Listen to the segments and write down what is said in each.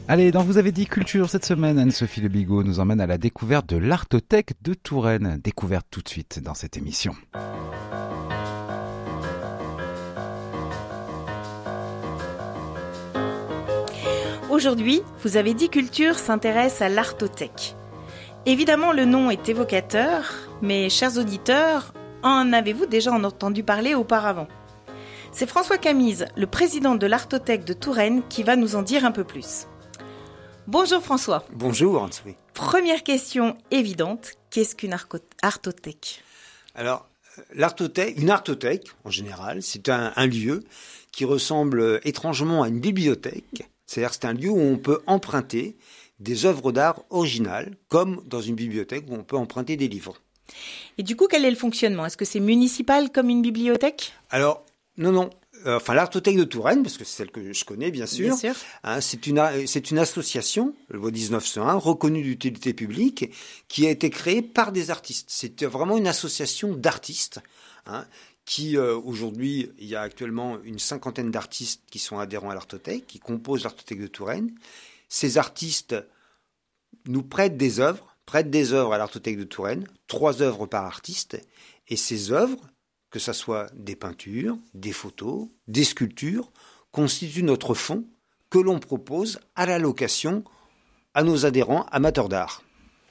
Allez, dans Vous avez dit culture cette semaine, Anne-Sophie Le Bigot nous emmène à la découverte de l'Artothèque de Touraine. Découverte tout de suite dans cette émission. Aujourd'hui, Vous avez dit culture s'intéresse à l'Artothèque. Évidemment, le nom est évocateur, mais chers auditeurs, en avez-vous déjà entendu parler auparavant ? C'est François Camise, le président de l'Artothèque de Touraine, qui va nous en dire un peu plus. Bonjour François. Bonjour Anne-Sophie. Première question évidente, qu'est-ce qu'une artothèque ? Alors, une artothèque, en général, c'est un lieu qui ressemble étrangement à une bibliothèque. C'est-à-dire que c'est un lieu où on peut emprunter des œuvres d'art originales, comme dans une bibliothèque où on peut emprunter des livres. Et du coup, quel est le fonctionnement ? Est-ce que c'est municipal comme une bibliothèque ? Alors, non. L'Artothèque de Touraine, parce que c'est celle que je connais, bien sûr. Hein, c'est une association, loi 1901, reconnue d'utilité publique, qui a été créée par des artistes. C'est vraiment une association d'artistes, hein, qui, aujourd'hui, il y a actuellement une 50aine d'artistes qui sont adhérents à l'Artothèque, qui composent l'Artothèque de Touraine. Ces artistes nous prêtent des œuvres à l'Artothèque de Touraine, 3 œuvres par artiste, et ces œuvres, que ce soit des peintures, des photos, des sculptures, constituent notre fonds que l'on propose à la location à nos adhérents amateurs d'art.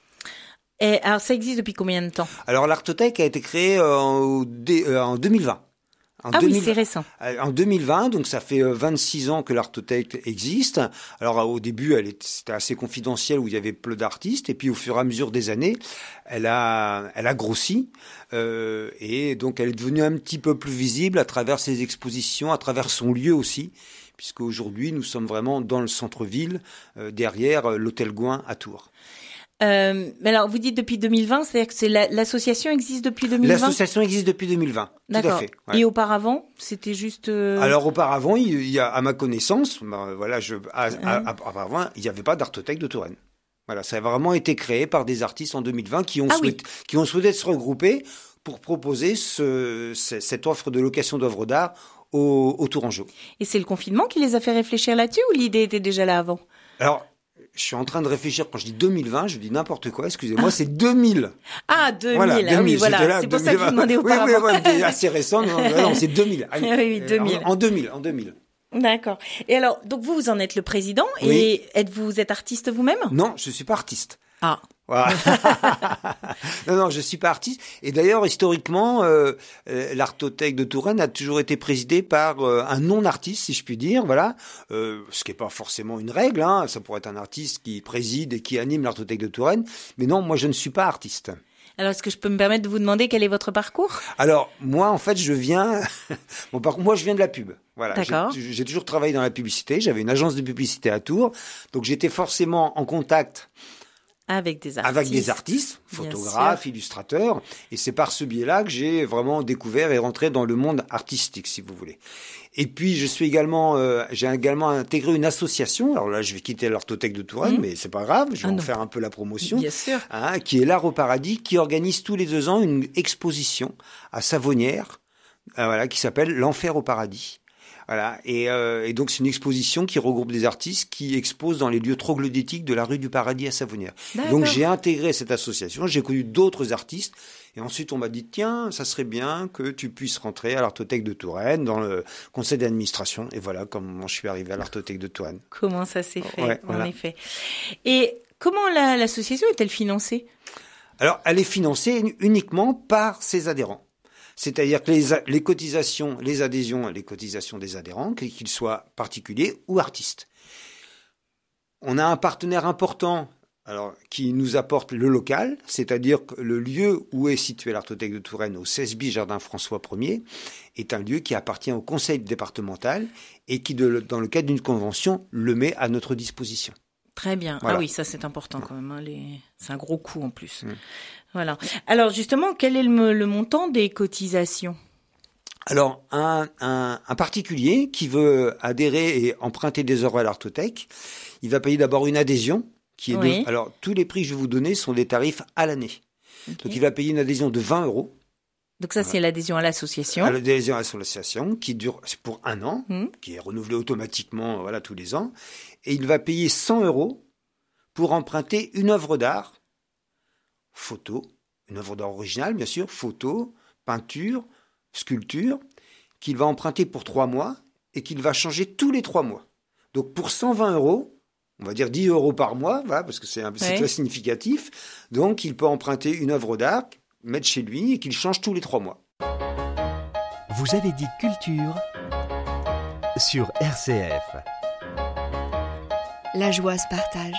Et alors, ça existe depuis combien de temps ? Alors, l'Artothèque a été créée en 2020. Oui, c'est récent. En 2020, donc ça fait 26 ans que l'Artothèque existe. Alors au début, c'était assez confidentiel où il y avait peu d'artistes, et puis au fur et à mesure des années, elle a grossi, et donc elle est devenue un petit peu plus visible à travers ses expositions, à travers son lieu aussi, puisqu'aujourd'hui nous sommes vraiment dans le centre-ville, derrière l'hôtel Gouin à Tours. Mais alors, vous dites depuis 2020, c'est-à-dire que l'association existe depuis 2020 ? L'association existe depuis 2020, D'accord. Tout à fait. Ouais. Et auparavant, c'était juste... Alors auparavant, il y a, à ma connaissance, auparavant, il n'y avait pas d'Artothèque de Touraine. Voilà, ça a vraiment été créé par des artistes en 2020 qui ont souhaité se regrouper pour proposer cette offre de location d'œuvres d'art aux Tourangeaux. Et c'est le confinement qui les a fait réfléchir là-dessus, ou l'idée était déjà là avant ? Alors, je suis en train de réfléchir, quand je dis 2020, je dis n'importe quoi, excusez-moi, c'est 2000. Ah, 2000, voilà, 2000 oui, voilà, là, c'est pour 2020. ça que je vous demandais auparavant. Oui, assez récent, non, c'est 2000. Oui, 2000. En 2000. D'accord. Et alors, donc vous en êtes le président, oui. Et vous êtes artiste vous-même ? Non, je suis pas artiste. Ah. Voilà. Non, je suis pas artiste. Et d'ailleurs, historiquement, l'Artothèque de Touraine a toujours été présidée par un non-artiste, si je puis dire. Voilà, ce qui est pas forcément une règle. Hein. Ça pourrait être un artiste qui préside et qui anime l'Artothèque de Touraine. Mais non, moi, je ne suis pas artiste. Alors, est-ce que je peux me permettre de vous demander quel est votre parcours ? Alors, moi, en fait, je viens de la pub. Voilà. D'accord. J'ai toujours travaillé dans la publicité. J'avais une agence de publicité à Tours. Donc, j'étais forcément en contact avec des artistes, photographes, illustrateurs. Et c'est par ce biais-là que j'ai vraiment découvert et rentré dans le monde artistique, si vous voulez. Et puis, j'ai également intégré une association. Alors là, je vais quitter l'Artothèque de Touraine, mais c'est pas grave. Je vais en faire un peu la promotion. Bien sûr. Hein, qui est l'Art au Paradis, qui organise tous les 2 ans une exposition à Savonnières, qui s'appelle l'Enfer au Paradis. Voilà, et donc c'est une exposition qui regroupe des artistes qui exposent dans les lieux troglodytiques de la rue du Paradis à Savonnières. Donc j'ai intégré cette association, j'ai connu d'autres artistes, et ensuite on m'a dit tiens, ça serait bien que tu puisses rentrer à l'Artothèque de Touraine dans le conseil d'administration. Et voilà comment je suis arrivé à l'Artothèque de Touraine. Comment ça s'est fait, ouais, en voilà. effet. Et comment l'association est-elle financée ? Alors elle est financée uniquement par ses adhérents. C'est-à-dire que les cotisations, les adhésions, les cotisations des adhérents, qu'ils soient particuliers ou artistes. On a un partenaire important, qui nous apporte le local, c'est-à-dire que le lieu où est située l'Artothèque de Touraine, au 16 bis Jardin François Ier, est un lieu qui appartient au conseil départemental et qui, dans le cadre d'une convention, le met à notre disposition. Très bien. Voilà. Ah oui, ça c'est important quand même. Hein, c'est un gros coût en plus. Voilà. Alors justement, quel est le montant des cotisations ? Alors, un particulier qui veut adhérer et emprunter des œuvres à l'Artothèque, il va payer d'abord une adhésion qui est alors tous les prix que je vais vous donner sont des tarifs à l'année. Okay. Donc il va payer une adhésion de 20 €. Donc ça, c'est l'adhésion à l'association. L'adhésion à l'association qui dure pour 1 an, qui est renouvelée automatiquement tous les ans. Et il va payer 100 € pour emprunter une œuvre d'art, photo, une œuvre d'art originale, bien sûr, photo, peinture, sculpture, qu'il va emprunter pour 3 mois et qu'il va changer tous les 3 mois. Donc pour 120 €, on va dire 10 € par mois, voilà, parce que c'est très significatif. Donc il peut emprunter une œuvre d'art, mettre chez lui et qu'il change tous les 3 mois. Vous avez dit culture sur RCF. La joie se partage.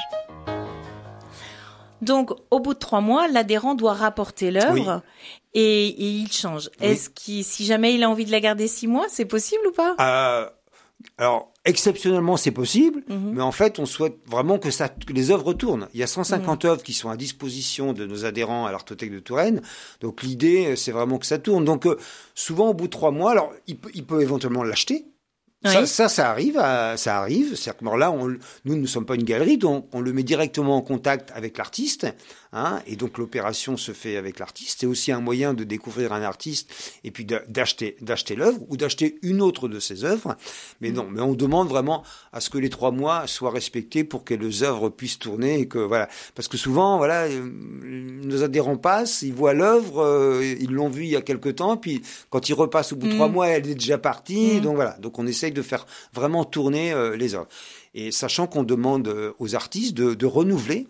Donc, au bout de 3 mois, l'adhérent doit rapporter l'œuvre et il change. Oui. Est-ce que si jamais il a envie de la garder 6 mois, c'est possible ou pas Alors, exceptionnellement, c'est possible, mais en fait, on souhaite vraiment que les œuvres tournent. Il y a 150 œuvres qui sont à disposition de nos adhérents à l'Artothèque de Touraine. Donc, l'idée, c'est vraiment que ça tourne. Donc, souvent, au bout de 3 mois, alors, il peut éventuellement l'acheter. Oui. Ça arrive. C'est-à-dire que là, nous ne sommes pas une galerie, donc on le met directement en contact avec l'artiste, et donc l'opération se fait avec l'artiste. C'est aussi un moyen de découvrir un artiste et puis d'acheter l'œuvre ou d'acheter une autre de ses œuvres. Mais non, mais on demande vraiment à ce que les 3 mois soient respectés pour que les œuvres puissent tourner et que voilà, parce que souvent nos adhérents passent, ils voient l'œuvre, ils l'ont vue il y a quelque temps, puis quand ils repassent au bout de 3 mois, elle est déjà partie. Donc voilà, donc on essaye de faire vraiment tourner les œuvres. Et sachant qu'on demande aux artistes de renouveler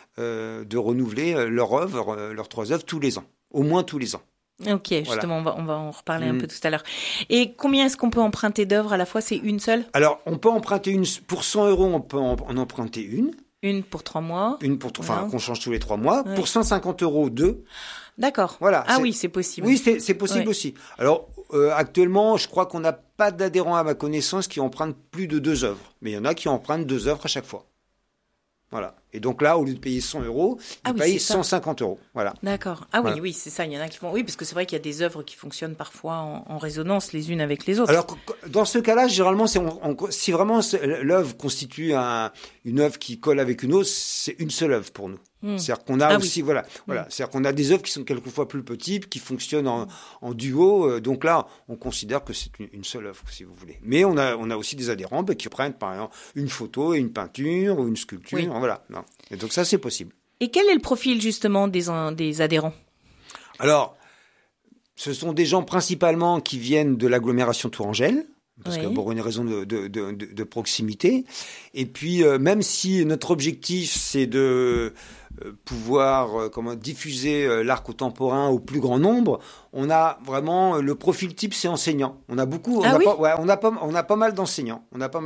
leur œuvre, leurs 3 œuvres tous les ans, au moins tous les ans. Ok, justement, on va en reparler un peu tout à l'heure. Et combien est-ce qu'on peut emprunter d'œuvres à la fois? C'est une seule? Alors, on peut emprunter pour 100 €, on peut en emprunter une. Une pour 3 mois. Qu'on change tous les 3 mois. Ouais. Pour 150 €, 2. D'accord. Voilà. Oui, c'est possible. Oui, c'est possible aussi. Alors, actuellement, je crois qu'on n'a pas d'adhérents à ma connaissance qui empruntent plus de 2 œuvres. Mais il y en a qui empruntent 2 œuvres à chaque fois. Voilà. Et donc là, au lieu de payer 100 €, ils payent 150 €. Voilà. D'accord. Oui, c'est ça. Il y en a qui font. Oui, parce que c'est vrai qu'il y a des œuvres qui fonctionnent parfois en résonance les unes avec les autres. Alors, dans ce cas-là, généralement, si vraiment l'œuvre constitue une œuvre qui colle avec une autre, c'est une seule œuvre pour nous. C'est-à-dire qu'on a aussi, c'est-à-dire qu'on a des œuvres qui sont quelquefois plus petites, qui fonctionnent en duo. Donc là, on considère que c'est une seule œuvre, si vous voulez. Mais on a aussi des adhérents qui prennent, par exemple, une photo et une peinture ou une sculpture. Voilà. Non. Et donc ça, c'est possible. Et quel est le profil justement des adhérents? Alors, ce sont des gens principalement qui viennent de l'agglomération tourangelle. Parce que pour une raison de proximité. Et puis, même si notre objectif, c'est de pouvoir diffuser l'art contemporain au plus grand nombre, on a vraiment le profil type, c'est enseignant. On a beaucoup, on a pas mal d'enseignants.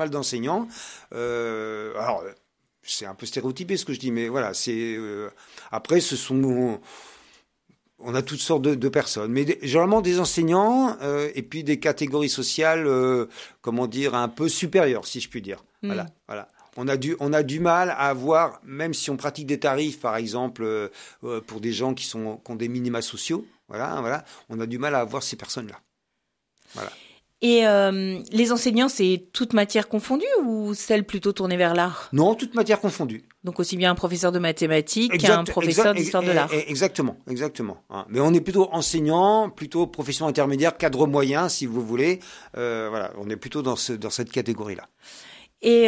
Alors, c'est un peu stéréotypé ce que je dis, mais voilà, c'est après on a toutes sortes de personnes, mais généralement des enseignants et puis des catégories sociales, un peu supérieures, si je puis dire. Voilà. On a du mal à avoir, même si on pratique des tarifs, par exemple, pour des gens qui ont des minima sociaux. Voilà, on a du mal à avoir ces personnes-là. Voilà. Et les enseignants, c'est toute matière confondue ou celle plutôt tournée vers l'art? Non, toute matière confondue. Donc aussi bien un professeur de mathématiques qu'un professeur d'histoire de l'art. Exactement. Mais on est plutôt enseignant, plutôt profession intermédiaire, cadre moyen, si vous voulez. On est plutôt dans cette catégorie-là. Et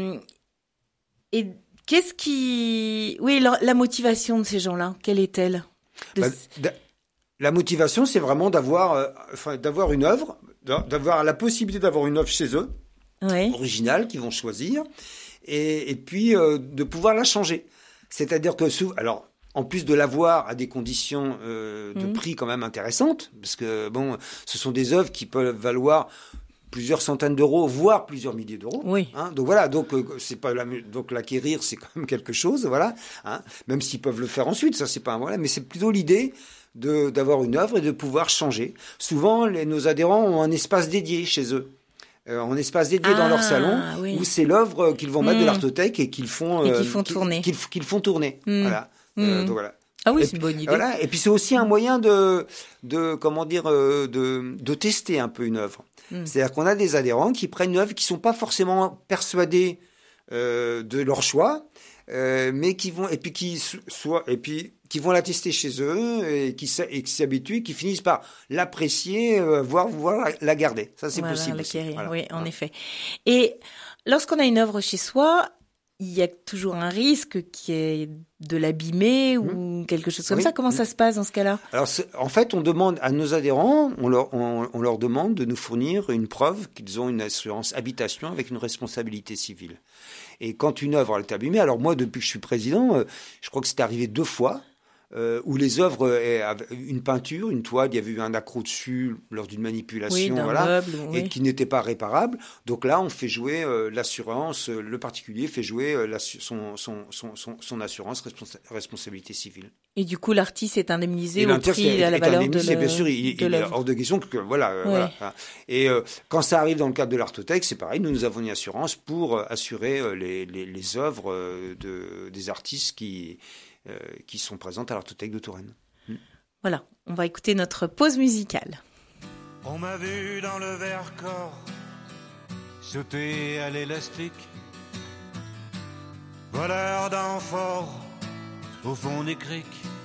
qu'est-ce qui... Oui, la motivation de ces gens-là, quelle est-elle? La motivation, c'est vraiment d'avoir une œuvre, d'avoir la possibilité d'avoir une œuvre chez eux, originale, qu'ils vont choisir, et puis de pouvoir la changer. C'est-à-dire que, en plus de l'avoir à des conditions de prix quand même intéressantes, parce que ce sont des œuvres qui peuvent valoir plusieurs centaines d'euros, voire plusieurs milliers d'euros. Oui. Donc voilà, c'est pas donc l'acquérir, c'est quand même quelque chose, voilà. Même s'ils peuvent le faire ensuite, ça c'est pas mais c'est plutôt l'idée d'avoir une œuvre et de pouvoir changer. Souvent, nos adhérents ont un espace dédié chez eux. Un espace dédié dans leur salon où c'est l'œuvre qu'ils vont mettre de l'Artothèque et qu'ils font tourner. Qu'ils font tourner. Voilà. Donc voilà. Ah oui, c'est une bonne idée. Voilà. Et puis c'est aussi un moyen de tester un peu une œuvre. C'est-à-dire qu'on a des adhérents qui prennent une œuvre qui sont pas forcément persuadés de leur choix, mais qui vont qui vont la tester chez eux et qui s'habituent, qui finissent par l'apprécier, voire la garder. Ça, c'est possible. Voilà. Oui, en effet. Et lorsqu'on a une œuvre chez soi, il y a toujours un risque qui est de l'abîmer ou quelque chose comme ça. Comment ça se passe dans ce cas-là? Alors, en fait, on demande à nos adhérents, on leur demande de nous fournir une preuve qu'ils ont une assurance habitation avec une responsabilité civile. Et quand une œuvre est abîmée, alors moi, depuis que je suis président, je crois que c'est arrivé 2 fois, où les œuvres, une peinture, une toile, il y avait eu un accroc dessus lors d'une manipulation, meuble, et qui n'était pas réparable. Donc là, on fait jouer l'assurance, le particulier fait jouer son assurance responsabilité civile. Et du coup, l'artiste est indemnisé au prix à la valeur de l'œuvre. Bien sûr, il est hors de question que voilà. Et quand ça arrive dans le cadre de l'Artothèque, c'est pareil. Nous avons une assurance pour assurer les œuvres des artistes qui sont présentes à l'Artothèque de Touraine. Voilà, on va écouter notre pause musicale. On m'a vu dans le Vercors sauter à l'élastique, voleur d'amphores au fond des criques.